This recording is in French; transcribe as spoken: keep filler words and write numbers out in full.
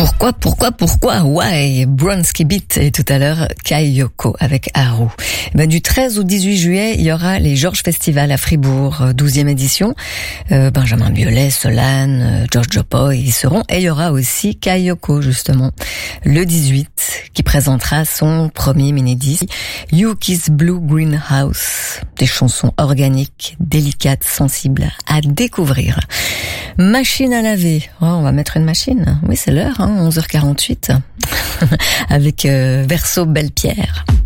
Pourquoi, pourquoi, pourquoi Why Bronski Beat et tout à l'heure Kayoko avec Haru. Ben, du treize au dix-huit juillet, il y aura les Georges Festival à Fribourg, douzième édition. Euh, Benjamin Biolay, Solane, George Jopoy y seront. Et il y aura aussi Kayoko, justement, le dix-huit, qui présentera son premier mini-disque, Yuki's Blue Greenhouse. Des chansons organiques, délicates, sensibles à découvrir. Machine à laver. Oh, on va mettre une machine. Oui, c'est l'heure, hein, onze heures quarante-huit. Avec euh, Verso Belle Pierre.